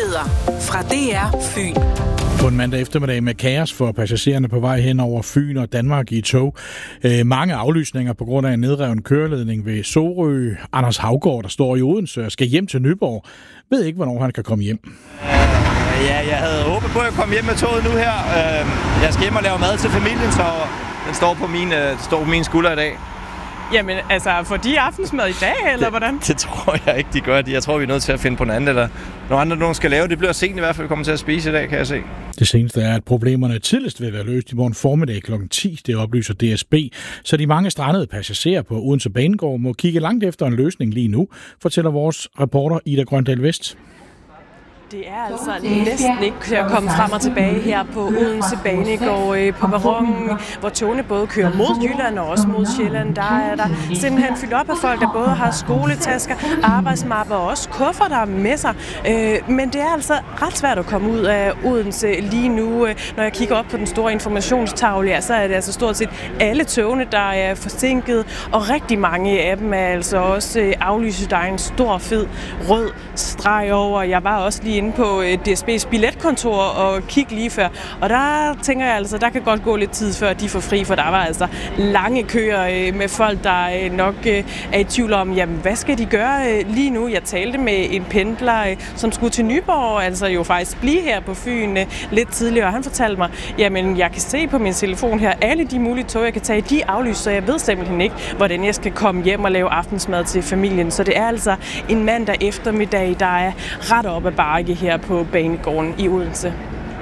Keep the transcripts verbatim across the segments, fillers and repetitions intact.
Nyheder fra D R Fyn. På en mandag eftermiddag med kaos for passagererne på vej hen over Fyn og Danmark i tog. Øh, mange aflysninger på grund af en nedreven køreledning ved Sorø. Anders Havgaard, der står i Odense og skal hjem til Nyborg, ved ikke, hvornår han kan komme hjem. Ja, jeg havde håbet på at komme hjem med toget nu her. Jeg skal hjem og lave mad til familien, så den står på min, står på min skulder i dag. Jamen, altså, får de aftensmad i dag, eller det, hvordan? Det tror jeg ikke, de gør. Jeg tror, vi er nødt til at finde på noget andet, eller noget andet, nogen skal lave. Det bliver sent i hvert fald, vi kommer til at spise i dag, kan jeg se. Det seneste er, at problemerne tidligst vil være løst i morgen formiddag klokken ti. Det oplyser D S B, så de mange strandede passagerer på Odense Banegård må kigge langt efter en løsning lige nu, fortæller vores reporter Ida Grøndal Vest. Det er altså næsten ikke til at komme frem og tilbage her på Odense Banegård på perronen, hvor togene både kører mod Jylland og også mod Sjælland. Der er der simpelthen fyldt op af folk, der både har skoletasker, arbejdsmapper og også kufferter med sig. Men det er altså ret svært at komme ud af Odense lige nu. Når jeg kigger op på den store informationstavle, ja, så er det altså stort set alle togene, der er forsinket, og rigtig mange af dem er altså også aflyst. Der er en stor, fed, rød streg over. Jeg var også lige inde på D S B's billetkontor og kigge lige før. Og der tænker jeg altså, der kan godt gå lidt tid før de får fri, for der var altså lange køer med folk, der nok er i tvivl om, jamen hvad skal de gøre lige nu? Jeg talte med en pendler, som skulle til Nyborg, altså jo faktisk blive her på Fyn lidt tidligere, og han fortalte mig, jamen jeg kan se på min telefon her, alle de mulige tog, jeg kan tage, de er aflyst, så jeg ved simpelthen ikke, hvordan jeg skal komme hjem og lave aftensmad til familien. Så det er altså en mandag eftermiddag, der er ret op ad bakke her på banegården i Odense.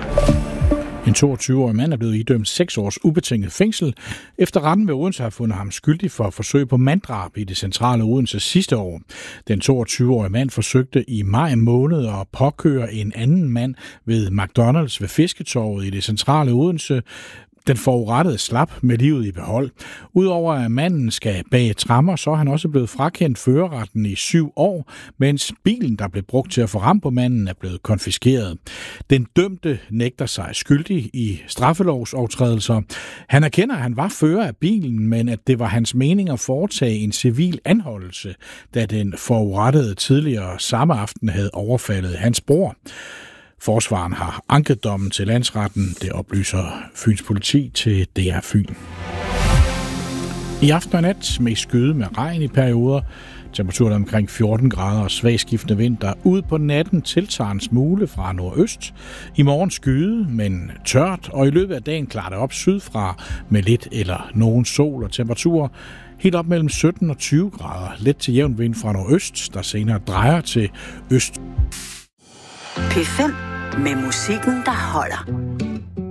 En toogtyve-årig mand er blevet idømt seks års ubetinget fængsel, efter retten ved Odense har fundet ham skyldig for forsøg på manddrab i det centrale Odense sidste år. Den toogtyve-årige mand forsøgte i maj måned at påkøre en anden mand ved McDonald's ved Fisketorvet i det centrale Odense. Den forurettede slap med livet i behold. Udover at manden skal bage tremmer, så er han også blevet frakendt førerretten i syv år, mens bilen, der blev brugt til at få ram på manden, er blevet konfiskeret. Den dømte nægter sig skyldig i straffelovsovertrædelser. Han erkender, at han var fører af bilen, men at det var hans mening at foretage en civil anholdelse, da den forurettede tidligere samme aften havde overfaldet hans bror. Forsvaren har anket dommen til landsretten, det oplyser Fyns politi til D R Fyn. I aften og nat med skyde med regn i perioder. Temperaturen er omkring fjorten grader og svag skiftende vind, der ude på natten tiltager en smule fra nordøst. I morgen skyde, men tørt, og i løbet af dagen klarer det op sydfra med lidt eller nogen sol og temperaturer. Helt op mellem sytten og tyve grader. Let til jævn vind fra nordøst, der senere drejer til øst. P fem med musikken, der holder.